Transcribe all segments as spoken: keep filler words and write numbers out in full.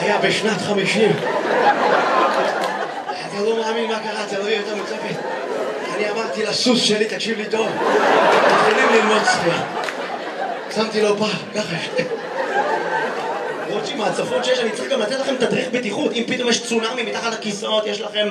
היה בשנת חמישים. אתה לא מאמין מה קרה, אתה לא יודע יותר מוצפת. אני אמרתי לסוס שלי, תקשיב לי טוב, מתחילים ללמוד שחייה. שמתי לו פעם, ככה. רוטשי, מהצפות שיש, אני צריך גם לתת לכם תדריך בטיחות. אם פתאום יש צונאמי מתחת לכיסאות, יש לכם...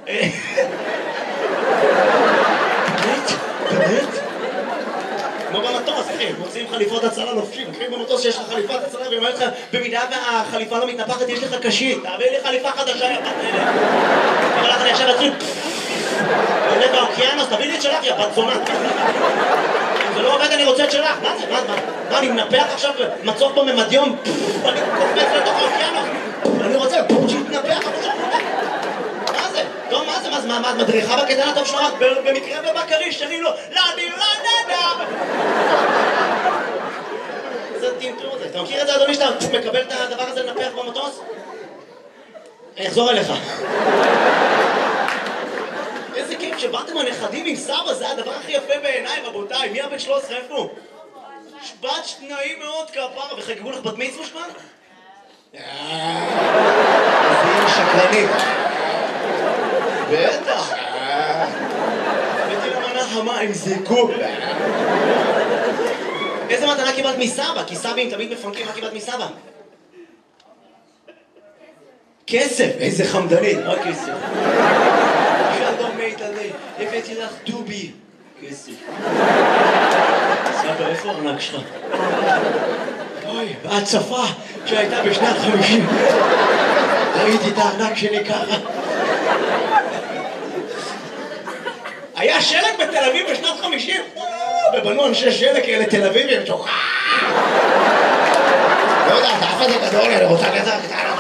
באמת? באמת? כמו במטוס, אחי, מוצאים חליפות הצלה לובשים. אחי, במטוס שיש לך חליפת הצלה, ואומר לך, במידה והחליפה לא מתנפחת, יש לך קשית. תעביר לי חליפה חדשה, יא בת מלך. אבל אתה עכשיו אתחיל... עולה באוקיינוס, תביא לי את שלך, יא בת זונה. אם זה לא עובד, אני רוצה את שלך. מה זה? מה? מה? אני מנפח עכשיו מצוף בממדיום? אני קופץ לתוך האוקיינוס. אני רוצה שיתנפח, אבל שם נפח. מה זה? טוב, מה זה? מה זה? מדריכה בקטן הטוב שלך? במקרה ובקריש, שרים לו, לא, אני לא נדע. זה טמטום הזה. אתה מכיר את זה, אדוני, שאתה מקבל את הדבר הזה לנפח במטוס? אני אחזור אליך. איזה כיף שבאתם הנכדים עם סבא, זה הדבר הכי יפה בעיניי, רבותיי. מי הבן שלוש עשרה, איפה? שבת נעים מאוד כפרה, וחגגו לך בת מצווש כבר? אז היא שקרנית. בטח. הבאתי למנה חמה עם זיקוק. איזה מתנה קיבלת מסבא? כי סבים תמיד מפנקים, מה קיבלת מסבא? כסף, איזה חמדנית, רק כסף. שלום מיטלי, הבאתי לך דובי. כסף. סבא, איפה הארנק שלך? אוי, בהצפה שהייתה בשנת חמישים. ראיתי את הארנק שלי ככה. היה שלג בתל אביב בשנת חמישים? ובנו אנשי שלג כאלה תל אביבים, שוחה! לא יודע, אתה אף אחד גדול, אני רוצה כזה קטנה.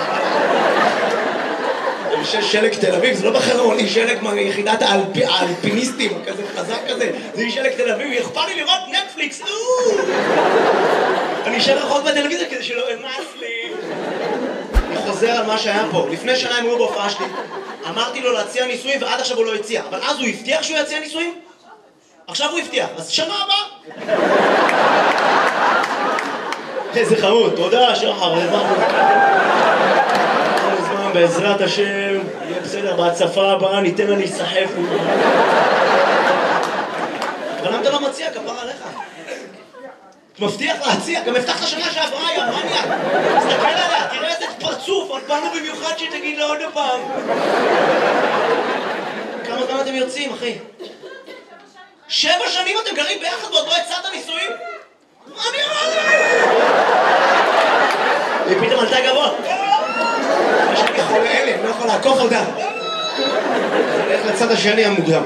אנשי שלג תל אביב, זה לא בחרון, היא שלג מיחידת האלפיניסטים, כזה חזק כזה. זה היא שלג תל אביב, אכפת לי לראות נטפליקס, אני אשאר רחוק בטלוויזיה כדי שלא אמס לי. אני חוזר על מה שהיה פה. לפני שנה הם היו בהופעה שלי, אמרתי לו להציע נישואים ועד עכשיו הוא לא הציע. אבל אז הוא הבטיח שהוא יציע נישואים? עכשיו הוא הבטיח, אז שנה הבאה. איזה חמוד, תודה שחר, בעזרת השם, יהיה בסדר, בהצפה הבאה ניתן לה להיסחף. אבל למה אתה לא מציע, כפר עליך? מבטיח להציע, גם הבטחת שנה שעברה, יא מניאק. תסתכל עליה, תראה איזה פרצוף, עוד באנו במיוחד שתגיד לה עוד פעם. כמה זמן אתם יוצאים, אחי? שבע שנים אתם גרים ביחד ועוד לא הצעת נישואים? מה אני אומר לך? היא פתאום עלתה גבוה. יש לי חולה אלה, אני לא יכול לעקוף אותה. הולך לצד השני המוקדם.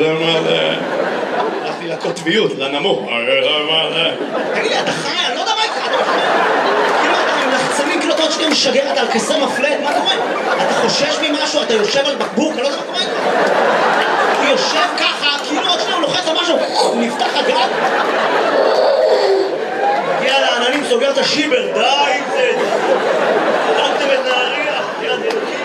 הלכתי לקוטביות, לנמוך. תגיד לי, אתה חי? אני לא יודע מה איתך. כאילו אתה עם לחצנים, כאילו אתה עוד שנייה משגר, אתה על כסר מפלט, מה קורה? אתה חושש ממשהו, אתה יושב על בקבוק, אני לא יודע מה קורה איתך. הוא יושב ככה, כאילו עוד שנייה הוא לוחץ על משהו, הוא נפתח הגל. מגיע לעננים, סוגר את השיבר, די עם זה. הרגתם את נהריה, יד אלוקים.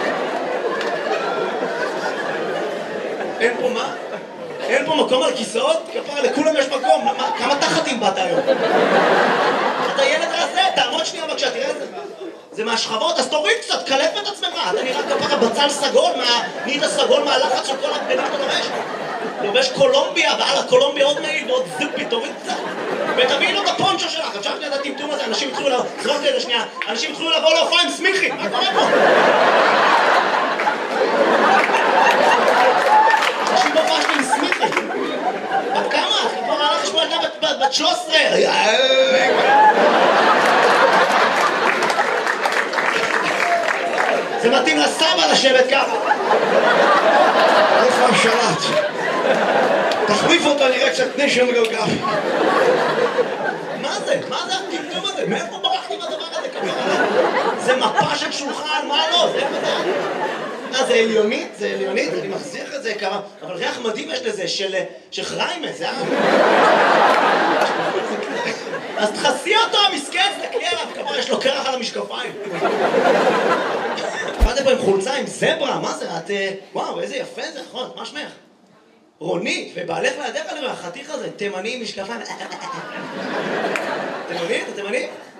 אין פה מה? אין פה מקום על כיסאות? כפרה, לכולם יש מקום. כמה תחתים באת היום? אתה ילד רזה, תעמוד שנייה בבקשה, תראה את זה. זה מהשכבות, אז תוריד קצת, קלף את עצמך. אתה נראה כפרה בצל סגול, נהיית סגול מהלחץ של כל הבגדים אתה לובש. לובש קולומביה, ועל הקולומביה עוד מעיל ועוד זיפי, תוריד קצת. ותביאי לו את הפונצ'ו שלך, עכשיו שנייה את הטמטום הזה, אנשים התחילו לבוא, זרוק לי לשנייה, אנשים התחילו לבוא להופעה עם סמיכי, מה קורה פה? אנשים בהופעה שלי עם סמיכי. בת כמה? כבר הלך לשמוע ילדה בת שלוש עשרה. זה מתאים לסבא לשבת ככה. איפה השלט? תחליף אותה, נראה קצת נשם גלגל. מה זה? מה זה הטמטום הזה? מאיפה ברחתי בדבר הזה? זה מפה של שולחן, מה לא? זה איפה זה? אה, זה עליונית? זה עליונית? אני מחזיך את זה כמה... אבל ריח מדהים יש לזה, של חריימה, זה היה... אז תחסי אותו, המסכן, תקלי עליו, כמה יש לו קרח על המשקפיים. באתם פה עם חולצה, עם זברה, מה זה? את... וואו, איזה יפה זה, נכון, מה שמך? רונית, ובעלך לידך אני רואה, החתיך הזה, תימני עם משקפיים. תימני? אתה תימני?